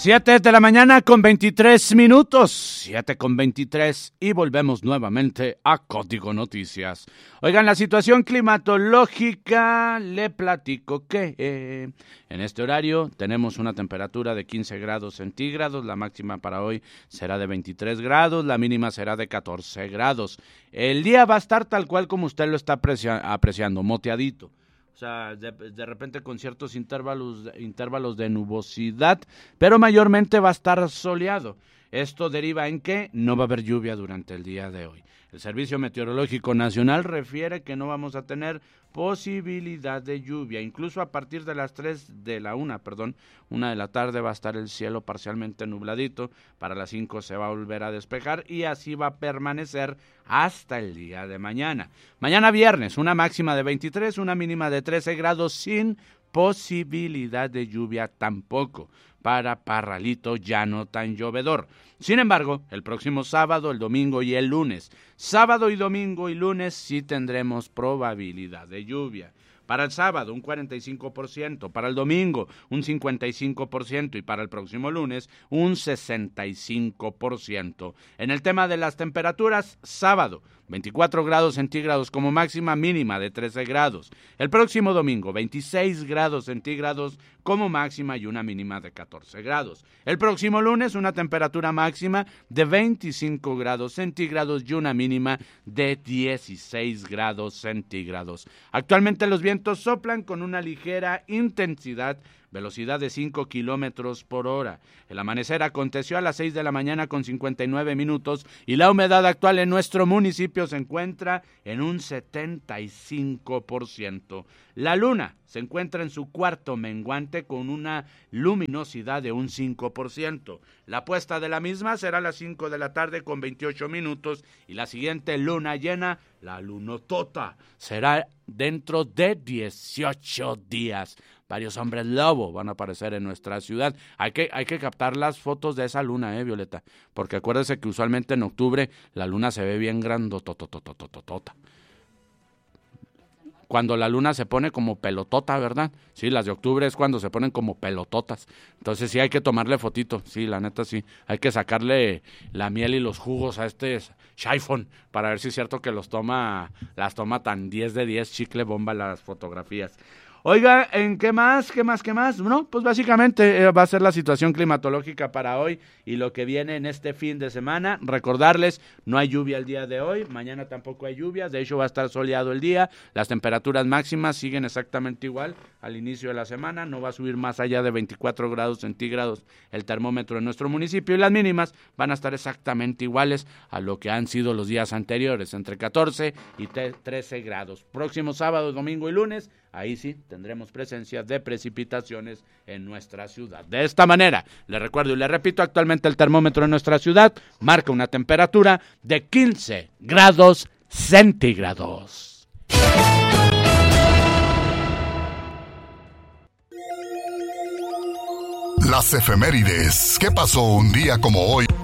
7 de la mañana con 23 minutos, 7 con 23 y volvemos nuevamente a Código Noticias. Oigan, la situación climatológica, le platico que en este horario tenemos una temperatura de 15 grados centígrados, la máxima para hoy será de 23 grados, la mínima será de 14 grados. El día va a estar tal cual como usted lo está apreciando, moteadito. O sea, de repente con ciertos intervalos de nubosidad, pero mayormente va a estar soleado. Esto deriva en que no va a haber lluvia durante el día de hoy. El Servicio Meteorológico Nacional refiere que no vamos a tener posibilidad de lluvia. Incluso a partir de las 1 de la tarde va a estar el cielo parcialmente nubladito. Para las 5 se va a volver a despejar y así va a permanecer hasta el día de mañana. Mañana viernes, una máxima de 23, una mínima de 13 grados sin posibilidad de lluvia tampoco. Para Parralito ya no tan llovedor. Sin embargo, el próximo sábado, el domingo y el lunes, sábado y domingo y lunes sí tendremos probabilidad de lluvia. Para el sábado un 45%, para el domingo un 55% y para el próximo lunes un 65%. En el tema de las temperaturas, sábado 24 grados centígrados como máxima, mínima de 13 grados. El próximo domingo 26 grados centígrados como máxima y una mínima de 14 grados. El próximo lunes una temperatura máxima de 25 grados centígrados y una mínima de 16 grados centígrados. Actualmente los vientos soplan con una ligera intensidad, velocidad de 5 kilómetros por hora. El amanecer aconteció a las 6 de la mañana con 59 minutos y la humedad actual en nuestro municipio se encuentra en un 75%. La luna se encuentra en su cuarto menguante con una luminosidad de un 5%. La puesta de la misma será a las 5 de la tarde con 28 minutos y la siguiente luna llena, la lunotota, será dentro de 18 días. Varios hombres lobo van a aparecer en nuestra ciudad. Hay que captar las fotos de esa luna, Violeta, porque acuérdese que usualmente en octubre la luna se ve bien grandotototototota. Cuando la luna se pone como pelotota, ¿verdad? Sí, las de octubre es cuando se ponen como pelototas. Entonces sí hay que tomarle fotito, sí, la neta sí. Hay que sacarle la miel y los jugos a este iPhone para ver si es cierto que las toma tan 10 de 10, chicle bomba las fotografías. Oiga, ¿en qué más? No, pues básicamente va a ser la situación climatológica para hoy y lo que viene en este fin de semana. Recordarles, no hay lluvia el día de hoy, mañana tampoco hay lluvia, de hecho va a estar soleado el día, las temperaturas máximas siguen exactamente igual al inicio de la semana, no va a subir más allá de 24 grados centígrados el termómetro en nuestro municipio y las mínimas van a estar exactamente iguales a lo que han sido los días anteriores, entre 14 y 13 grados. Próximo sábado, domingo y lunes, ahí sí tendremos presencia de precipitaciones en nuestra ciudad. De esta manera, le recuerdo y le repito, actualmente el termómetro en nuestra ciudad marca una temperatura de 15 grados centígrados. Las efemérides. ¿Qué pasó un día como hoy?